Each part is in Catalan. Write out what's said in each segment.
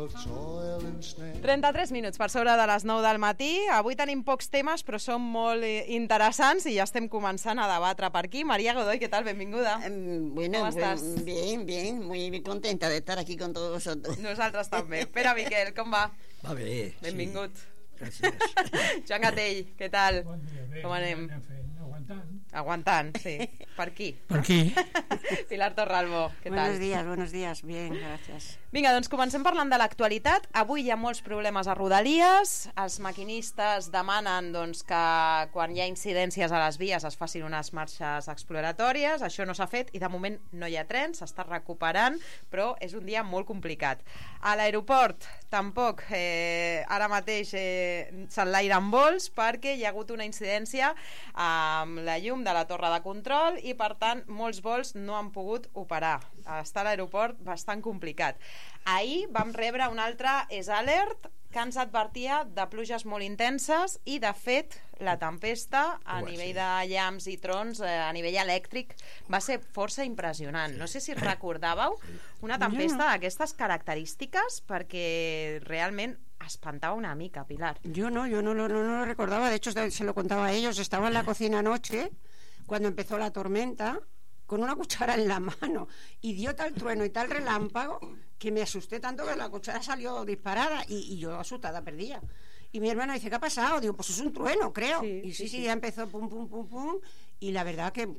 33 minuts per sobre de les 9 del matí. Avui tenim pocs temes, però són molt interessants i ja estem començant a debatre per aquí. María Godoy, ¿qué tal? Benvinguda. Bueno, ¿Cómo estás? Bien, muy contenta de estar aquí con todos vosotros. Nosaltres també. Pere Miquel, com va? Va bé. Benvingut. Sí. Gràcies. Joan Gatell, què tal? Bon dia, bé. Com anem? Aguantant. Aguantant, sí. Per aquí. Per aquí. Pilar Torralbo, què tal? Buenos días, bien, gracias. Vinga, doncs comencem parlant de l'actualitat. Avui hi ha molts problemes a Rodalies. Els maquinistes demanen doncs, que quan hi ha incidències a les vies es facin unes marxes exploratòries. Això no s'ha fet i de moment no hi ha trens, s'està recuperant, però és un dia molt complicat. A l'aeroport tampoc ara mateix s'enlairen vols perquè hi ha hagut una incidència amb la llum de la torre de control i per tant molts vols no han pogut operar. Està a l'aeroport bastant complicat. Ahir vam rebre un altre ESAlert que ens advertia de pluges molt intenses i de fet la tempesta a nivell de llamps i trons, a nivell elèctric, va ser força impressionant. No sé si recordàveu una tempesta d'aquestes característiques perquè realment espantaba una mica, Pilar. Yo no lo recordaba, de hecho se lo contaba a ellos, estaba en la cocina anoche cuando empezó la tormenta con una cuchara en la mano y dio tal trueno y tal relámpago que me asusté tanto que la cuchara salió disparada y yo asustada perdía. Y mi hermana dice, ¿qué ha pasado? Digo, pues es un trueno, creo. Sí, y sí, sí. ya empezó pum, pum, pum, pum y la verdad que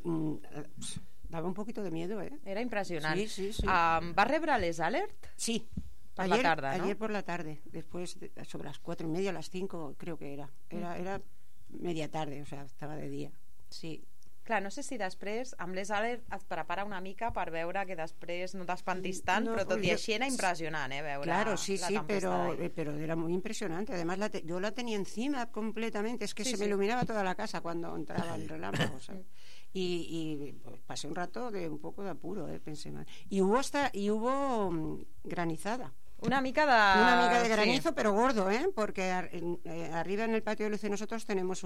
daba un poquito de miedo, ¿eh? Era impressionant. Sí. Va rebre l'ESAlert? Sí. Per la tarda, ¿no? Ayer por la tarde, después sobre las 4:30, las 5 creo que era media tarde, o sea, estaba de día. Sí. Clar, no sé si després amb l'ESAlert et prepara una mica per veure que després no t'espantis tant, però tot i així era impressionant, veure claro, sí, la tempesta pero era muy impresionante. Además yo la tenía encima completamente, es que Sí, se me iluminaba toda la casa cuando entraba el relámpago, ¿sabes? Y pues, pasé un rato de un poco de apuro, pensé mal. Y hubo granizada. Una mica de granizo, pero gordo, porque arriba en el patio de luz nosotros tenemos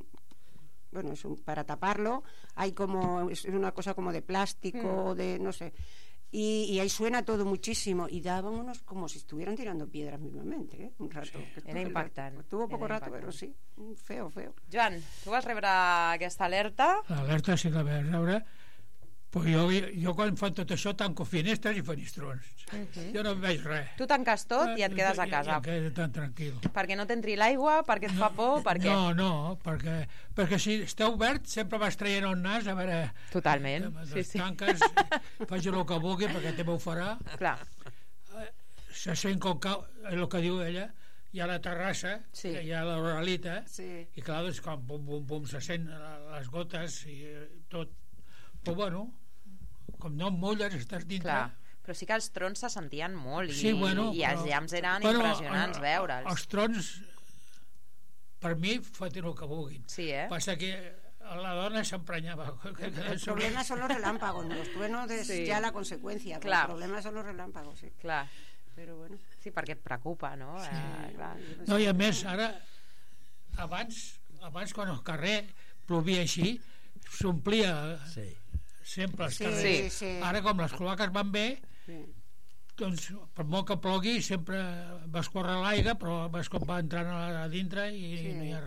para taparlo hay es una cosa como de plástico, de no sé, y ahí suena todo muchísimo y daban unos como si estuvieran tirando piedras mismamente, un rato. Sí, era impactant. Estuvo poco rato, però sí, feo. Joan, tu vas rebre aquesta alerta? L'alerta sí que la vaig rebre, però jo quan fan tot això tanco finestres i fenistrons. Jo no em veig res. Tu tanques tot i et quedes a casa. Ja quedo tan tranquil. Perquè no t'entri l'aigua, perquè et fa por, perquè... No, perquè si està obert sempre vas traient el nas a veure... Totalment, sí. Tanques, faig el que vulgui perquè també ho farà. Clar. Se sent com el que diu ella, hi ha la terrassa, sí. Hi ha l'oralita, sí. I clar, doncs quan bum, se sent les gotes i tot. Però bueno, com no em mulles, estàs dintre. Clar, però sí que els trons se sentien molt sí, i els llamps eren impressionants veure'ls. Els trons, per mi, fotin el que vulguin. Sí, Passa que la dona s'emprenyava. El problema son los relámpagos, los truenos es ya la consecuencia. El problema son los relámpagos, sí. Clar. Però bueno. Sí, perquè et preocupa, no? Sí. Clar. No, i a més, ara, abans quan el carrer plovia així, s'omplia sempre els carrers. Sí. Ara, com les cloaques van bé, doncs, per molt que plogui, sempre va escórrer l'aigua, però vas com va entrant a dintre i no hi ha res.